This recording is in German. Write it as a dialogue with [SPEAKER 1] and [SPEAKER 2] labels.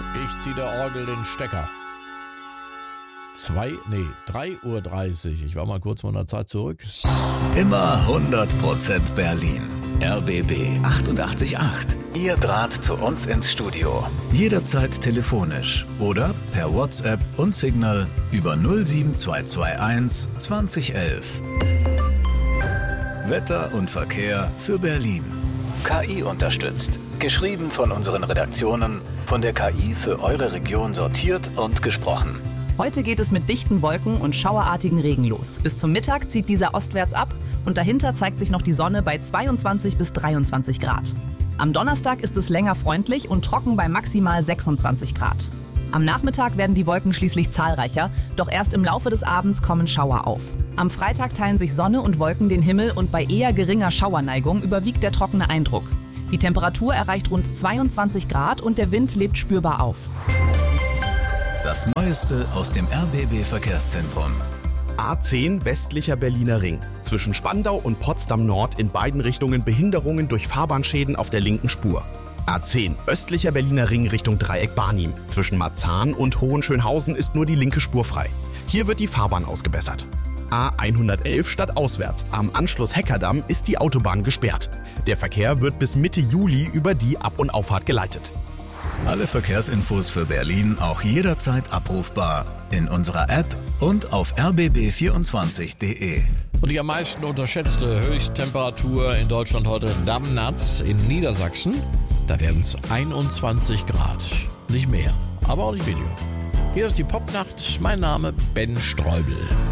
[SPEAKER 1] Ich ziehe der Orgel den Stecker. 3:30 Uhr. Ich war mal kurz von der Zeit zurück.
[SPEAKER 2] Immer 100% Berlin. RBB 88.8. Ihr Draht zu uns ins Studio. Jederzeit telefonisch oder per WhatsApp und Signal über 07221 2011. Wetter und Verkehr für Berlin. KI unterstützt. Geschrieben von unseren Redaktionen, von der KI für eure Region sortiert und gesprochen.
[SPEAKER 3] Heute geht es mit dichten Wolken und schauerartigen Regen los. Bis zum Mittag zieht dieser ostwärts ab und dahinter zeigt sich noch die Sonne bei 22 bis 23 Grad. Am Donnerstag ist es länger freundlich und trocken bei maximal 26 Grad. Am Nachmittag werden die Wolken schließlich zahlreicher, doch erst im Laufe des Abends kommen Schauer auf. Am Freitag teilen sich Sonne und Wolken den Himmel und bei eher geringer Schauerneigung überwiegt der trockene Eindruck. Die Temperatur erreicht rund 22 Grad und der Wind lebt spürbar auf.
[SPEAKER 2] Das Neueste aus dem RBB Verkehrszentrum.
[SPEAKER 4] A10 westlicher Berliner Ring. Zwischen Spandau und Potsdam Nord in beiden Richtungen Behinderungen durch Fahrbahnschäden auf der linken Spur. A10 östlicher Berliner Ring Richtung Dreieck Barnim. Zwischen Marzahn und Hohenschönhausen ist nur die linke Spur frei. Hier wird die Fahrbahn ausgebessert. A111 stadtauswärts. Am Anschluss Heckerdamm ist die Autobahn gesperrt. Der Verkehr wird bis Mitte Juli über die Ab- und Auffahrt geleitet.
[SPEAKER 2] Alle Verkehrsinfos für Berlin auch jederzeit abrufbar in unserer App und auf rbb24.de.
[SPEAKER 1] Und die am meisten unterschätzte Höchsttemperatur in Deutschland heute Damnatz in Niedersachsen. Da werden es 21 Grad. Nicht mehr, aber auch nicht weniger. Hier ist die Popnacht. Mein Name Ben Streubel.